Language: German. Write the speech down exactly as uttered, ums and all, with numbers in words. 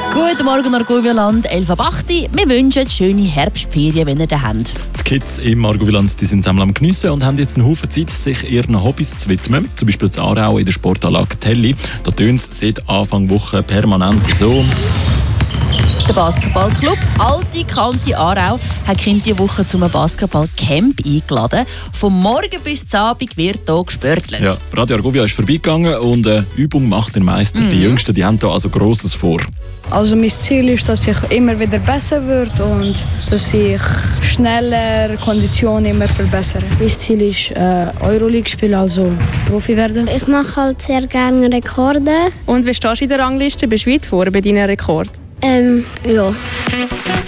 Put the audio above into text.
Guten Morgen, Argovia-Land, elf ab acht. Wir wünschen schöne Herbstferien, wenn ihr da habt. Die Kids im Argovia-Land sind zusammen am Geniessen und haben jetzt einen Haufen Zeit, sich ihren Hobbys zu widmen. Zum Beispiel in Aarau in der Sportanlage Telli. Da tönt es seit Anfang Woche permanent so. Der Basketballclub Alte Kante Aarau hat Kinder diese Woche zum Basketballcamp eingeladen. Vom Morgen bis zum Abend wird hier gespörtelt. Ja, Radio Argovia ist vorbeigegangen und äh, Übung macht den Meister. Mhm. Die Jüngsten die haben da also Grosses vor. Also mein Ziel ist, dass ich immer wieder besser werde und dass ich schneller Kondition immer verbessere. Mein Ziel ist äh, Euroleague spielen, also Profi werden. Ich mache halt sehr gerne Rekorde. Und wie stehst du in der Rangliste? Bist du weit vor bei deinen Rekorden? Ähm, ja.